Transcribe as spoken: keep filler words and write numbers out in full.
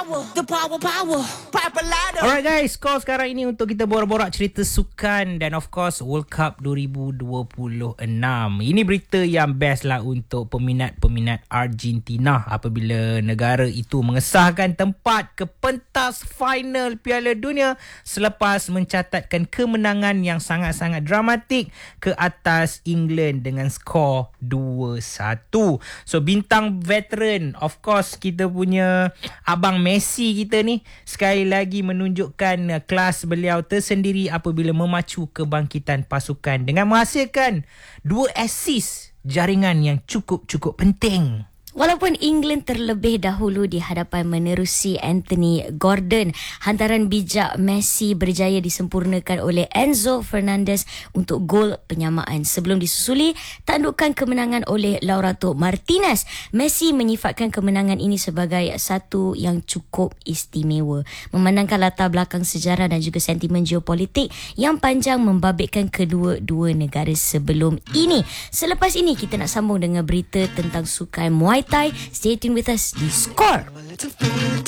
power, the power, power. Piper ladder. Alright guys, call sekarang ini untuk kita borak-borak cerita sukan dan of course World Cup dua ribu dua puluh enam. Ini berita yang best lah untuk peminat-peminat Argentina apabila negara itu mengesahkan tempat ke pentas final Piala Dunia selepas mencatatkan kemenangan yang sangat-sangat dramatik ke atas England dengan skor dua satu. So bintang veteran, of course kita punya Abang Messi kita ni sekali lagi menunjukkan uh, kelas beliau tersendiri apabila memacu kebangkitan pasukan dengan menghasilkan dua assist, jaringan yang cukup-cukup penting. Walaupun England terlebih dahulu di hadapan menerusi Anthony Gordon, hantaran bijak Messi berjaya disempurnakan oleh Enzo Fernandez untuk gol penyamaan. Sebelum disusuli tandukan kemenangan oleh Lautaro Martinez, Messi menyifatkan kemenangan ini sebagai satu yang cukup istimewa. Memandangkan latar belakang sejarah dan juga sentimen geopolitik yang panjang membabitkan kedua-dua negara sebelum ini. Selepas ini kita nak sambung dengan berita tentang sukan Muay Thai. Stay tuned with us di Score.